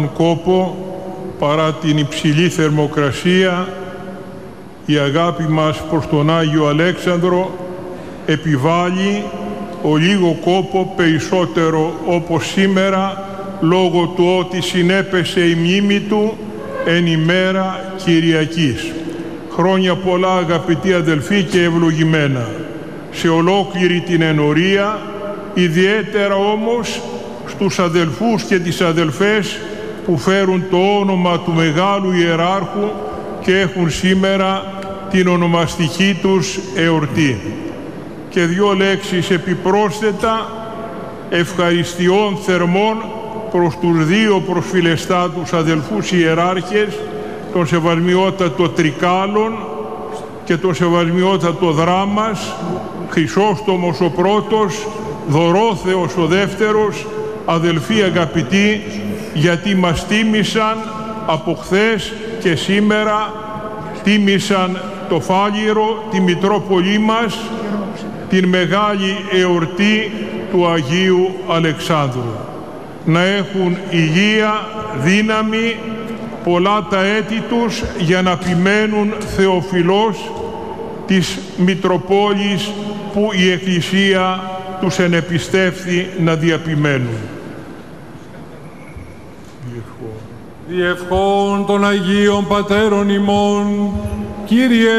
κόπο παρά την υψηλή θερμοκρασία. Η αγάπη μας προς τον Άγιο Αλέξανδρο επιβάλλει ο λίγο κόπο περισσότερο, όπως σήμερα, λόγω του ότι συνέπεσε η μνήμη του εν ημέρα Κυριακής. Χρόνια πολλά, αγαπητοί αδελφοί, και ευλογημένα σε ολόκληρη την ενορία, ιδιαίτερα όμως στους αδελφούς και τις αδελφές που φέρουν το όνομα του Μεγάλου Ιεράρχου και έχουν σήμερα την ονομαστική τους εορτή. Και δύο λέξεις επιπρόσθετα ευχαριστειών θερμών προς τους δύο προσφυλεστάτους αδελφούς ιεράρχες, τον Σεβασμιότατο Τρικάλων και τον Σεβασμιότατο Δράμας, Χρυσόστομος ο πρώτος, Δωρόθεος ο δεύτερος, αδελφοί αγαπητοί, γιατί μας τίμησαν από χθες και σήμερα, τίμησαν το Φάληρο, τη Μητρόπολη μας, την μεγάλη εορτή του Αγίου Αλεξάνδρου. Να έχουν υγεία, δύναμη, πολλά τα έτη τους για να επιμένουν θεοφιλώς της Μητροπόλης που η Εκκλησία τους ενεπιστεύθη να διαπημένουν. Διευχών των Αγίων Πατέρων ημών, Κύριε